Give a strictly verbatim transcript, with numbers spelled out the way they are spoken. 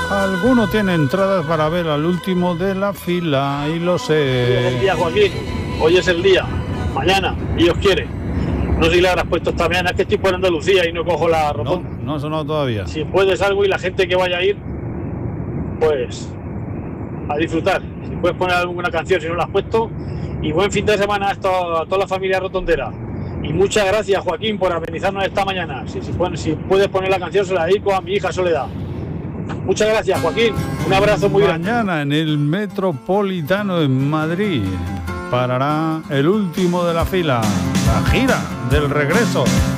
Alguno tiene entradas para ver al último de la fila, y lo sé. Hoy es el día, Joaquín. Hoy es el día. Mañana, Dios quiere. No sé si le habrás puesto esta mañana, es que estoy por Andalucía y no cojo la rotonda. No, no ha sonado todavía. Si puedes algo y la gente que vaya a ir, pues a disfrutar. Si puedes poner alguna canción, si no la has puesto. Y buen fin de semana a, esto, a toda la familia rotondera. Y muchas gracias, Joaquín, por amenizarnos esta mañana. Si, si, si puedes poner la canción, se la dedico a mi hija Soledad. Muchas gracias, Joaquín. Un abrazo muy grande. Mañana en el Metropolitano en Madrid parará el último de la fila, la gira del regreso.